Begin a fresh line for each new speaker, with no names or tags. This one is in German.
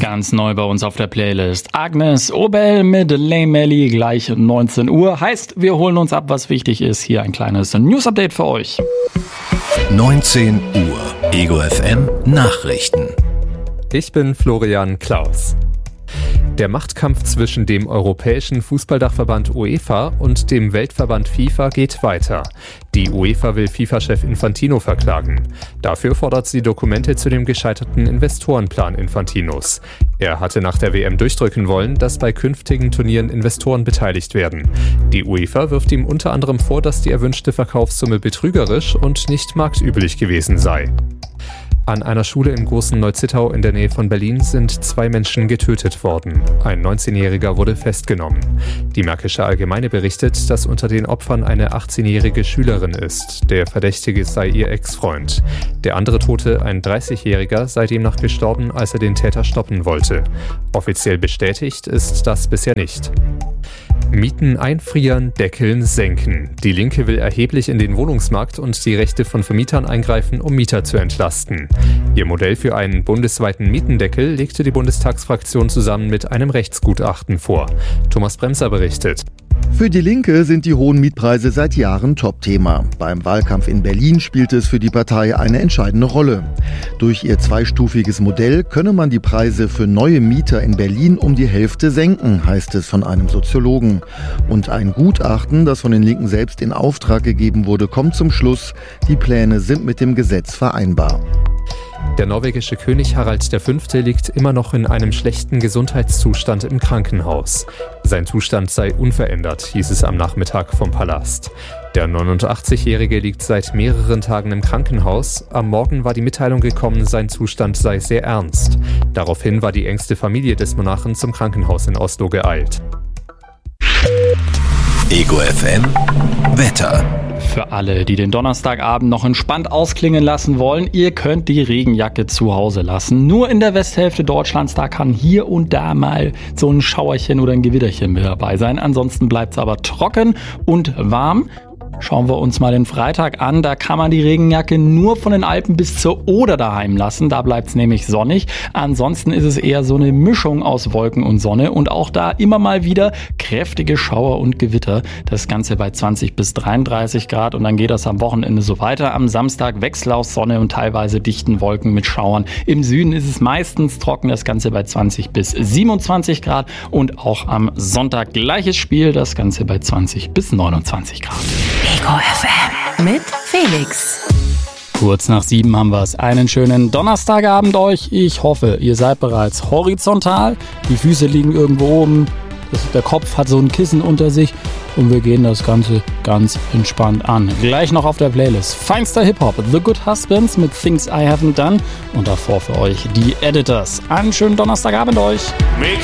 Ganz neu bei uns auf der Playlist. Agnes Obel mit Lay Melly gleich 19 Uhr. Heißt, wir holen uns ab, was wichtig ist. Hier ein kleines News-Update für euch.
19 Uhr. Ego FM Nachrichten.
Ich bin Florian Klaus. Der Machtkampf zwischen dem Europäischen Fußballdachverband UEFA und dem Weltverband FIFA geht weiter. Die UEFA will FIFA-Chef Infantino verklagen. Dafür fordert sie Dokumente zu dem gescheiterten Investorenplan Infantinos. Er hatte nach der WM durchdrücken wollen, dass bei künftigen Turnieren Investoren beteiligt werden. Die UEFA wirft ihm unter anderem vor, dass die erwünschte Verkaufssumme betrügerisch und nicht marktüblich gewesen sei. An einer Schule in Großen-Neuzittau in der Nähe von Berlin sind 2 Menschen getötet worden. Ein 19-Jähriger wurde festgenommen. Die Märkische Allgemeine berichtet, dass unter den Opfern eine 18-jährige Schülerin ist. Der Verdächtige sei ihr Ex-Freund. Der andere Tote, ein 30-Jähriger, sei demnach gestorben, als er den Täter stoppen wollte. Offiziell bestätigt ist das bisher nicht. Mieten einfrieren, deckeln, senken. Die Linke will erheblich in den Wohnungsmarkt und die Rechte von Vermietern eingreifen, um Mieter zu entlasten. Ihr Modell für einen bundesweiten Mietendeckel legte die Bundestagsfraktion zusammen mit einem Rechtsgutachten vor. Thomas Bremser berichtet.
Für die Linke sind die hohen Mietpreise seit Jahren Topthema. Beim Wahlkampf in Berlin spielte es für die Partei eine entscheidende Rolle. Durch ihr zweistufiges Modell könne man die Preise für neue Mieter in Berlin um die Hälfte senken, heißt es von einem Soziologen. Und ein Gutachten, das von den Linken selbst in Auftrag gegeben wurde, kommt zum Schluss, die Pläne sind mit dem Gesetz vereinbar.
Der norwegische König Harald V. liegt immer noch in einem schlechten Gesundheitszustand im Krankenhaus. Sein Zustand sei unverändert, hieß es am Nachmittag vom Palast. Der 89-Jährige liegt seit mehreren Tagen im Krankenhaus. Am Morgen war die Mitteilung gekommen, sein Zustand sei sehr ernst. Daraufhin war die engste Familie des Monarchen zum Krankenhaus in Oslo geeilt.
Ego FM Wetter.
Für alle, die den Donnerstagabend noch entspannt ausklingen lassen wollen, ihr könnt die Regenjacke zu Hause lassen. Nur in der Westhälfte Deutschlands, da kann hier und da mal so ein Schauerchen oder ein Gewitterchen mit dabei sein. Ansonsten bleibt es aber trocken und warm. Schauen wir uns mal den Freitag an. Da kann man die Regenjacke nur von den Alpen bis zur Oder daheim lassen. Da bleibt es nämlich sonnig. Ansonsten ist es eher so eine Mischung aus Wolken und Sonne. Und auch da immer mal wieder kräftige Schauer und Gewitter. Das Ganze bei 20 bis 33 Grad. Und dann geht das am Wochenende so weiter. Am Samstag Wechsel aus Sonne und teilweise dichten Wolken mit Schauern. Im Süden ist es meistens trocken. Das Ganze bei 20 bis 27 Grad. Und auch am Sonntag gleiches Spiel. Das Ganze bei 20 bis 29 Grad.
Ego FM mit Felix.
Kurz nach 7 haben wir es. Einen schönen Donnerstagabend euch. Ich hoffe, ihr seid bereits horizontal. Die Füße liegen irgendwo oben. Der Kopf hat so ein Kissen unter sich. Und wir gehen das Ganze ganz entspannt an. Gleich noch auf der Playlist feinster Hip-Hop, The Good Husbands mit Things I Haven't Done. Und davor für euch die Editors. Einen schönen Donnerstagabend euch.